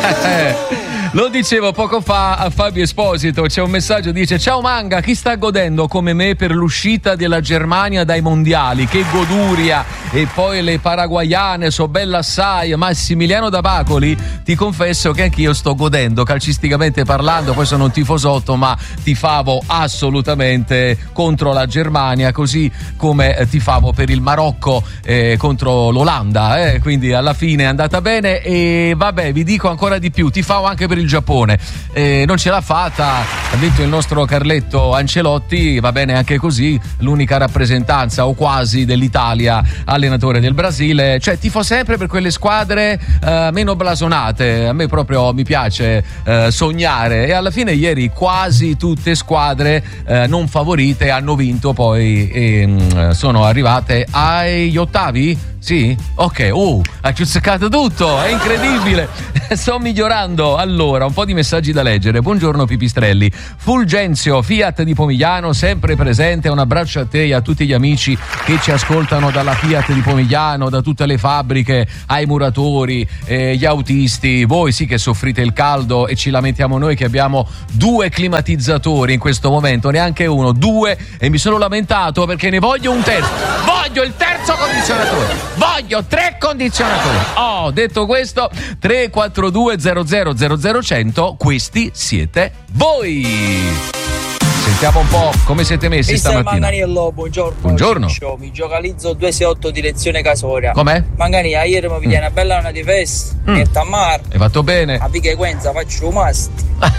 Lo dicevo poco fa a Fabio Esposito, c'è un messaggio, dice: ciao Manga, chi sta godendo come me per l'uscita della Germania dai mondiali? Che goduria! E poi le paraguayane, so bella assai. Massimiliano da Bacoli, ti confesso che anch'io sto godendo calcisticamente parlando, poi sono un tifosotto, ma tifavo assolutamente contro la Germania, così come tifavo per il Marocco contro l'Olanda, quindi alla fine è andata bene. E vabbè, vi dico ancora di più, tifavo anche per il Giappone, non ce l'ha fatta, ha detto il nostro Carletto Ancelotti, va bene anche così, l'unica rappresentanza o quasi dell'Italia allenatore del Brasile, cioè tifo sempre per quelle squadre meno blasonate, a me proprio mi piace sognare, e alla fine ieri quasi tutte squadre non favorite hanno vinto poi e sono arrivate agli ottavi? Sì? Ok, ha ciuccato tutto, è incredibile. Sto migliorando. Allora, un po' di messaggi da leggere. Buongiorno Pipistrelli. Fulgenzio, Fiat di Pomigliano, sempre presente. Un abbraccio a te e a tutti gli amici che ci ascoltano dalla Fiat di Pomigliano, da tutte le fabbriche, ai muratori, gli autisti. Voi sì che soffrite il caldo e ci lamentiamo noi che abbiamo 2 climatizzatori in questo momento, neanche uno, 2, e mi sono lamentato perché ne voglio un terzo. Voglio il terzo condizionatore. Voglio 3 condizionatori. Detto questo, 342 00 100, questi siete voi. Sentiamo un po' come siete messi stamattina. Manganiello, buongiorno. Mi giocalizzo 268 direzione Casoria. Com'è? Manganina, ieri mi viene una bella di festa, mi a mare. Hai fatto bene. A Vichequenza faccio un must.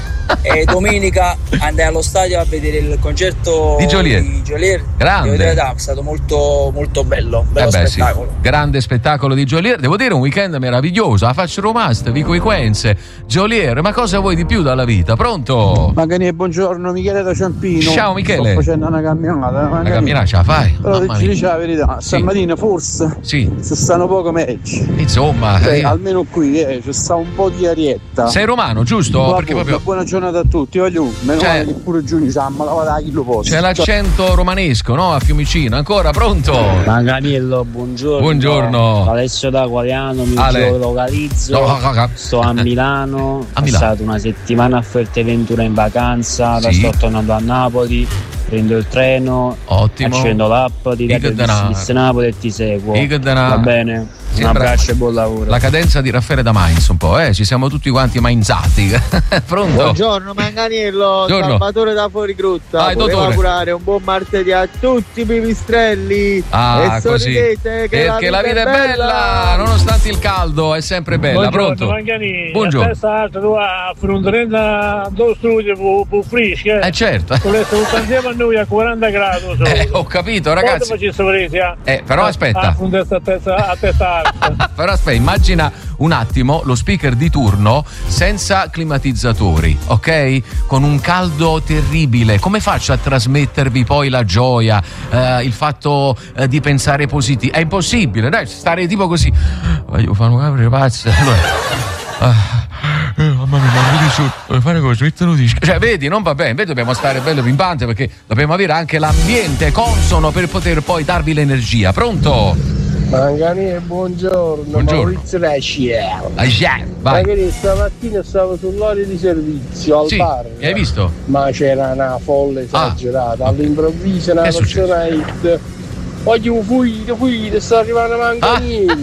E domenica andai allo stadio a vedere il concerto di Joliet. Grande. È stato molto molto bello spettacolo. Sì. Grande spettacolo di Joliet, devo dire un weekend meraviglioso. A Faccio Romast, Vico Equense, Joliet, ma cosa vuoi di più dalla vita? Pronto? Magari buongiorno, Michele da Ciampino. Ciao Michele. Sto facendo una camminata. Una camminata ce la fai? Però ti dice la verità, stamattina forse si stanno poco meglio. Insomma, almeno qui ci sta un po' di arietta. Sei romano, giusto? Perché proprio buona giornata a tutti, voglio meno male che pure Giugno siamo la chilo posto. C'è l'accento romanesco, no? A Fiumicino. Ancora pronto? Manganiello, buongiorno. Alessio da Qualiano, mi geolocalizzo. Sto a Milano. Ho passato una settimana a Fuerteventura in vacanza, da sto tornando a Napoli. Prendo il treno, accendo l'app di Napoli e ti seguo. Va bene? Un abbraccio e buon lavoro. La cadenza di Raffaele da Mainz un po', ci siamo tutti quanti mainzati. Pronto? Buongiorno Manganiello, Salvatore da Fuorigrutta. Volevo augurare un buon martedì a tutti i pipistrelli. E sorridete perché la vita è bella, nonostante il caldo è sempre bella. Buongiorno, Pronto? Manganini. Buongiorno. Tu a fronte do studio più fresco. Certo. Volete insieme a noi a 40 gradi. Ho capito, ragazzi. Però aspetta. A testa Però aspetta, immagina un attimo lo speaker di turno senza climatizzatori, ok? Con un caldo terribile. Come faccio a trasmettervi poi la gioia, il fatto di pensare positivo? È impossibile, dai, stare tipo così. Voglio fare un capre pazzo. Mamma mia, vuoi fare così? Cioè, vedi, non va bene, invece dobbiamo stare bello pimpante perché dobbiamo avere anche l'ambiente consono per poter poi darvi l'energia. Pronto? Manganini, buongiorno. Maurizio da Cielo. Magari stamattina stavo sull'ora di servizio al bar. Hai visto? Ma c'era una folla esagerata. All'improvviso una persona hit. Voglio fuite, sta arrivando Manganini.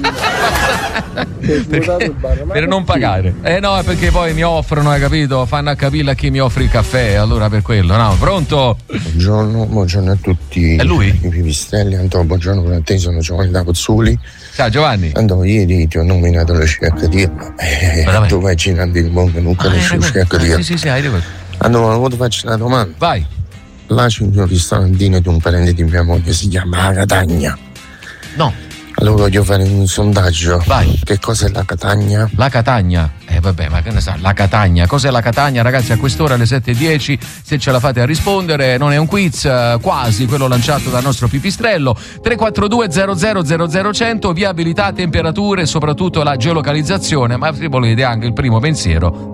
Per non pagare. No, è perché poi mi offrono, hai capito? Fanno a capire a chi mi offre il caffè, allora per quello, no? Pronto? Buongiorno a tutti. È lui? I pipistrelli, Antonio, buongiorno per te, sono Giovanni da Pozzoli. Ciao Giovanni. Antonio, ieri ti ho nominato la sciaccatina. Tu vai girando il mondo, non conosci la sciaccatina. Sì, hai detto. Antonio, ti faccio una domanda. Vai. Là c'è un ristorantino di un parente di mia moglie, si chiama La Catania. No. Allora voglio fare un sondaggio. Vai. Che cos'è la Catania? La Catania? Vabbè, ma che ne sa? La Catania. Cos'è la Catania, ragazzi? A quest'ora alle 7:10, se ce la fate a rispondere, non è un quiz, quasi quello lanciato dal nostro pipistrello. 342 00 100, viabilità, temperature e soprattutto la geolocalizzazione, ma se volete anche il primo pensiero